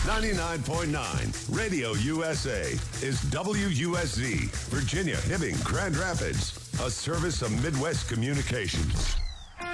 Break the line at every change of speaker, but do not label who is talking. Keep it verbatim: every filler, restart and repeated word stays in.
ninety-nine point nine Radio U S A is W U S Z, Virginia, Hibbing, Grand Rapids, a service of Midwest Communications.